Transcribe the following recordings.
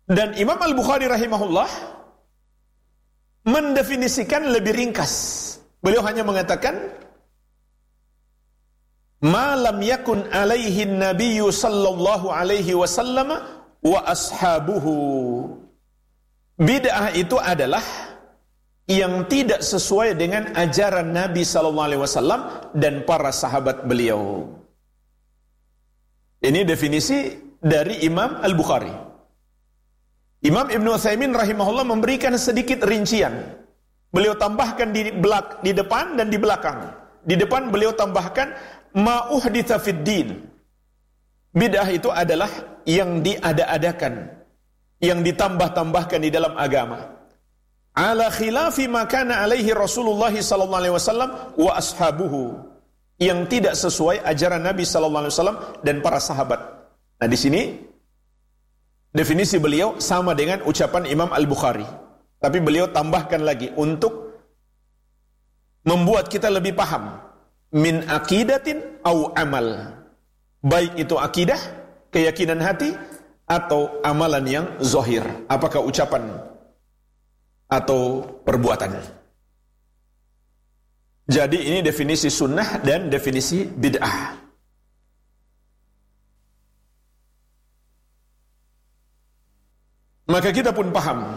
Dan Imam Al-Bukhari rahimahullah mendefinisikan lebih ringkas. Beliau hanya mengatakan, ma lam yakun alaihi nabiyyu sallallahu alaihi wasallam wa ashabuhu. Bid'ah itu adalah yang tidak sesuai dengan ajaran Nabi sallallahu alaihi wasallam dan para sahabat beliau. Ini definisi dari Imam Al-Bukhari. Imam Ibnu Utsaimin rahimahullah memberikan sedikit rincian. Beliau tambahkan di depan dan di belakang. Di depan beliau tambahkan ma uhditsa fid din. Bid'ah itu adalah yang diada-adakan, yang ditambah-tambahkan di dalam agama. Ala khilafi ma kana alaihi Rasulullah sallallahu alaihi wasallam wa ashabuhu, yang tidak sesuai ajaran Nabi sallallahu alaihi wasallam dan para sahabat. Nah, di sini definisi beliau sama dengan ucapan Imam Al-Bukhari, tapi beliau tambahkan lagi untuk membuat kita lebih paham. Min aqidatin au amal, baik itu akidah, keyakinan hati, atau amalan yang zahir, apakah ucapan atau perbuatan. Jadi ini definisi sunnah dan definisi bid'ah. Maka kita pun paham,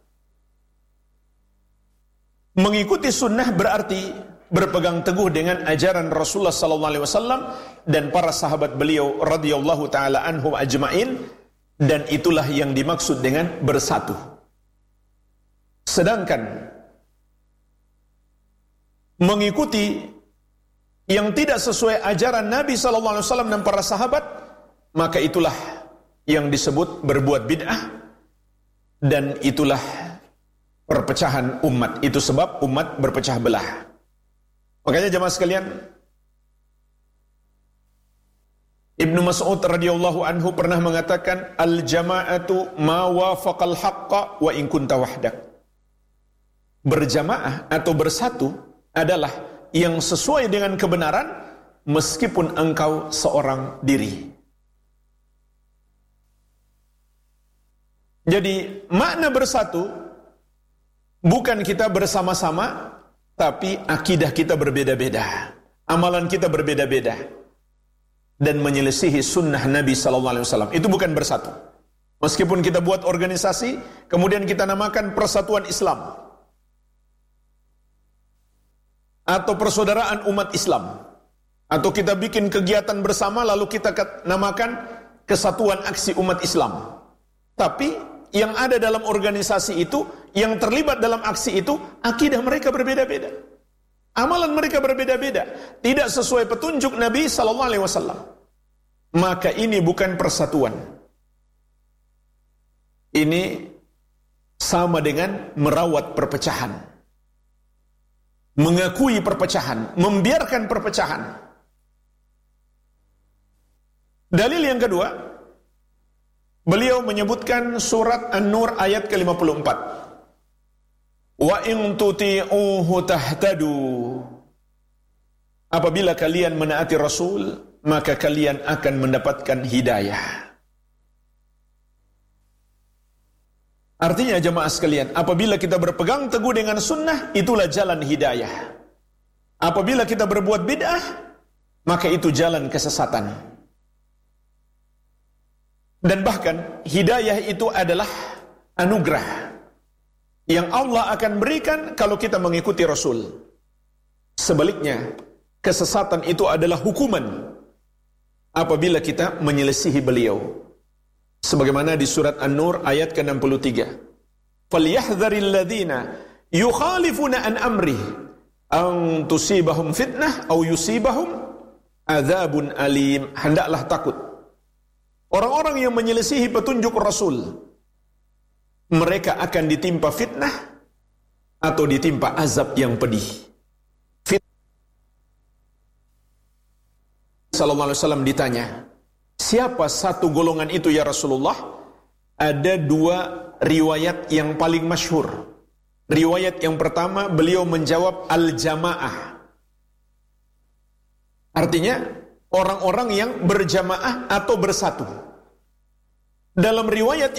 mengikuti sunnah berarti berpegang teguh dengan ajaran Rasulullah sallallahu alaihi wasallam dan para sahabat beliau radhiyallahu taala anhum ajmain, dan itulah yang dimaksud dengan bersatu. Sedangkan mengikuti yang tidak sesuai ajaran Nabi sallallahu alaihi wasallam dan para sahabat, maka itulah yang disebut berbuat bid'ah, dan itulah perpecahan umat. Itu sebab umat berpecah belah. Makanya jemaah sekalian, Ibnu Mas'ud radhiyallahu anhu pernah mengatakan, al-jama'atu ma wafaqal haqqa wa in kunta wahdak. Berjamaah atau bersatu adalah yang sesuai dengan kebenaran meskipun engkau seorang diri. Jadi makna bersatu bukan kita bersama-sama, tapi akidah kita berbeda-beda, amalan kita berbeda-beda, dan menyelisihi sunnah Nabi sallallahu alaihi wasallam. Itu bukan bersatu. Meskipun kita buat organisasi, kemudian kita namakan Persatuan Islam atau Persaudaraan Umat Islam, atau kita bikin kegiatan bersama lalu kita namakan Kesatuan Aksi Umat Islam. Tapi yang ada dalam organisasi itu, yang terlibat dalam aksi itu, akidah mereka berbeda-beda, amalan mereka berbeda-beda, tidak sesuai petunjuk Nabi sallallahu alaihi wasallam. Maka ini bukan persatuan. Ini sama dengan merawat perpecahan, mengakui perpecahan, membiarkan perpecahan. Dalil yang kedua, beliau menyebutkan surat An-Nur ayat ke-54. Wa in tuti'uhu tahtadu. Apabila kalian menaati Rasul, maka kalian akan mendapatkan hidayah. Artinya jemaah sekalian, apabila kita berpegang teguh dengan sunnah, itulah jalan hidayah. Apabila kita berbuat bid'ah, maka itu jalan kesesatan. Dan bahkan hidayah itu adalah anugerah yang Allah akan berikan kalau kita mengikuti Rasul. Sebaliknya, kesesatan itu adalah hukuman apabila kita menyelisihi beliau. Sebagaimana di surat An-Nur ayat ke-63. Falyahdharil ladzina yukhalifuna an amrih an tusibahum fitnah aw yusibahum adzabun alim. Hendaklah takut orang-orang yang menyelisihi petunjuk Rasul, mereka akan ditimpa fitnah atau ditimpa azab yang pedih. Sallallahu alaihi wasallam ditanya, siapa satu golongan itu ya Rasulullah? Ada dua riwayat yang paling masyhur. Riwayat yang pertama beliau menjawab al-jamaah. Artinya orang-orang yang berjamaah atau bersatu. Dalam riwayat